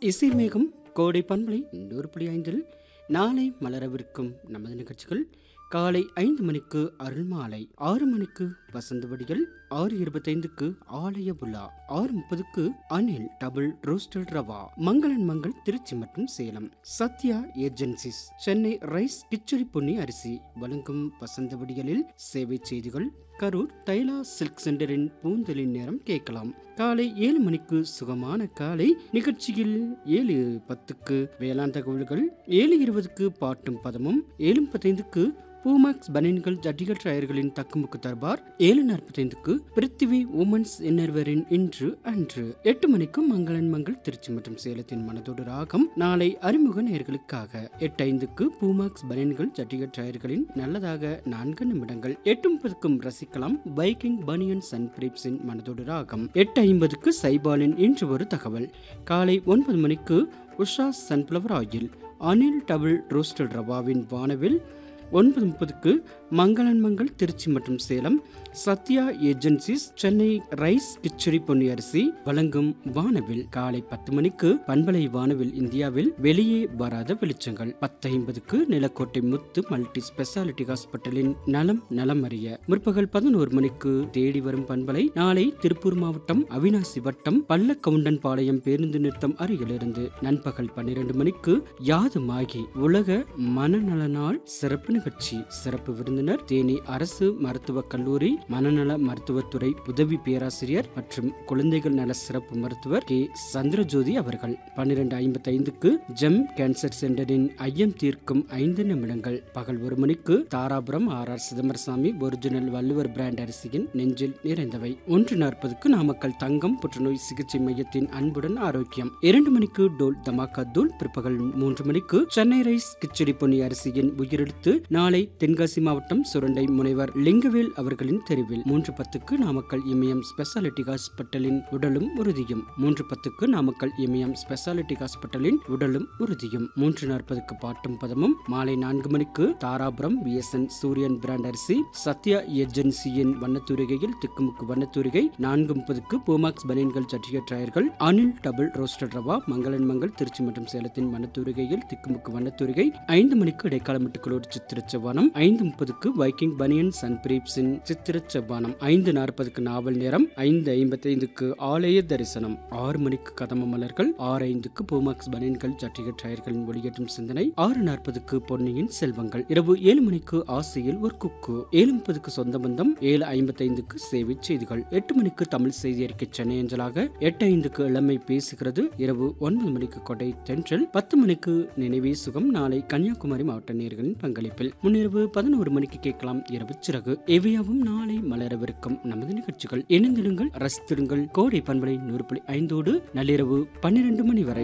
இசை மேகம் கோடை பண்பலை 100.5 நாளை மலரவிருக்கும் நமது நிகழ்ச்சிகள் காலை 5 மணிக்கு அருள்மாலை, 6 மணிக்கு வசந்தவடிகள், 6:25க்கு ஆலய விழா, 6:30க்கு அனில் டபுள் ரோஸ்டட் ரவா, மங்களன் மங்கள் திருச்சி மற்றும் சேலம், சத்யா ஏஜென்சிஸ் சென்னை ரைஸ் கிச்சடி பொன்னி அரிசி வழங்கும் வசந்தவடிகளில் சேவை செய்திகள், கரூர் தைலா சில்க் சென்டரின் பூந்தலின் நேரம் கேட்கலாம். காலை 7 மணிக்கு சுகமான காலை நிகழ்ச்சியில் 7:10க்கு வேளாண் தகவல்கள், 7:20க்கு பாட்டும் பதமும், 7:35க்கு பூமாக்ஸ் பனியன்கள் ஜட்டிகள் டயர்களின் தக்குமுக்கு தர்பார், 7:45க்கு பிருத்திவி உமன்ஸ் இன்னர்வேரின் இன்று அன்று, 8 மணிக்கு மங்களன் மங்கள் திருச்சி மற்றும் சேலத்தின் மனதோடு ராகம் நாளை அறிமுக நேயர்களுக்காக, 8:05க்கு பூமாக்ஸ் பனியன்கள் ஜட்டிகள் டயர்களின் நல்லதாக 4 நிமிடங்கள், 8:30க்கும் ரசிக்கலாம் பைக்கிங் பனியன்ஸ் அண்ட் பிரீப்ஸின் மனதோடு ராகம், 8:50க்கு சைபாலின் இன்று ஒரு தகவல், காலை 9 மணிக்கு Usha sunflower oil, Anil double roasted ரவாவின் வானவில், 9:30க்கு மங்களன் மங்கள் திருச்சி மற்றும் சேலம், சத்யா ஏஜென்சிஸ் சென்னை ரைஸ் கிச்சடி பொன்னி அரிசி வழங்கும் வானவில், காலை 10 மணிக்கு பண்பலை வானவில் இந்தியாவில் வெளியே வராத வெளிச்சங்கள், 10:50க்கு நிலக்கோட்டை முத்து மல்டி ஸ்பெஷாலிட்டி ஹாஸ்பிட்டலின் நலம் நலம் அறிய, முற்பகல் 11 மணிக்கு தேடி வரும் பண்பலை நாளை திருப்பூர் மாவட்டம் அவினாசி வட்டம் பள்ளக்கவுண்டன் பாளையம் பேருந்து நிறுத்தம் அருகிலிருந்து, நண்பகல் 12 மணிக்கு யாதுமாகி உலக மனநல நாள் சிறப்பு நிகழ்ச்சி, சிறப்பு விருந்தினர் தேனி அரசு மருத்துவக் கல்லூரி மனநல மருத்துவத்துறை உதவி பேராசிரியர் மற்றும் குழந்தைகள் நல சிறப்பு மருத்துவர் கே சந்திரஜோதி அவர்கள். 12:55க்கு ஜெம் கேன்சர் சென்டரின் ஐயம் தீர்க்கும் 5 நிமிடங்கள், பகல் 1 மணிக்கு Dharapuram R Chidambarasamy original Valluvar brand அரிசியின் நெஞ்சில் நிறைந்தவை, 1:40க்கு நாமக்கல் தங்கம் புற்றுநோய் சிகிச்சை மையத்தின் அன்புடன் ஆரோக்கியம், 2 மணிக்கு டோல் தமாக்கா தூள், பிற்பகல் 3 மணிக்கு சென்னை ரைஸ் கிச்சடி பொன்னி அரிசியின் உயிரெழுத்து நாளை தென்காசி மாவட்டம் சுரண்டை முனைவர் லிங்கவேல் அவர்களின் தெருவில், 3:10க்கு நாமக்கல் இமயம் ஸ்பெஷாலிட்டி ஹாஸ்பிட்டலின் உடலும் உறுதியும், 3:10க்கு நாமக்கல் இமயம் ஸ்பெஷாலிட்டி ஹாஸ்பிட்டலின் உடலும் உறுதியும், 3:40க்கு பாட்டும் பதமும், மாலை 4 மணிக்கு தாராபுரம் பிஎஸ்என் சூரியன் பிராண்ட் அரிசி சத்யா ஏஜென்சியின் வண்ணத்தூரிகையில் திக்குமுக்கு வண்ணத்தூரிகை, 4:30க்கு பூமாக்ஸ் பனியன்கள் ஜட்டிய டயர்கள் அனில் டபுள் ரோஸ்டட் ரவா மங்களன் மங்கள் திருச்சி மற்றும் சேலத்தின் வண்ணத்தூரிகையில் திக்குமுக்கு வண்ணத்தூரிகை, 5 மணிக்கு இடைக்காலமிட்டுக்களோடு சித்திரச்சவானம், 5:30க்கு வைக்கிங் பனியன்ஸ் அண்ட் பிரீப்ஸின் சித்திரச்சவானம், 5:40க்கு நாவல் நேரம், 5:55க்கு ஆலய தரிசனம், 6 மணிக்கு கதம மலர்கள், 6:05க்கு பூமாக்ஸ் பனியன்கள் ஜட்டிகள் டயர்களின் ஒளியேற்றும் சிந்தனை, 6:40க்கு பொன்னியின் செல்வங்கள், இரவு 7 மணிக்கு ஆசையில் ஒரு குக்கு, 7:30க்கு சொந்த பந்தம், 7:55க்கு சேவை செய்திகள், 8 மணிக்கு தமிழ் செய்தி அறிக்கை சென்னை அஞ்சலாக, 8:05க்கு இளமை பேசுகிறது, இரவு 9 மணிக்கு கொடை தென்றல், 10 மணிக்கு நினைவே சுகம் நாளை கன்னியாகுமரி மாவட்ட நேயர்களின் பங்களிப்பில், முன்னிரவு 11 மணிக்கு கேட்கலாம் இரவு சிறகு. இவையாவும் நாளை மலரவிருக்கும் நமது நிகழ்ச்சிகள். இணைந்திடுங்கள், ரசித்திடுங்கள். கோடை பண்பலை 100.5 நள்ளிரவு 12 மணி வரை.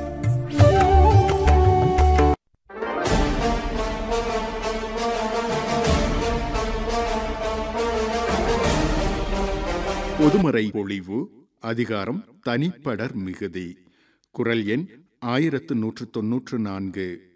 பொதுமறை பொழிவு அதிகாரம் தனிப்படர் மிகுதி, குரல் எண் 1194.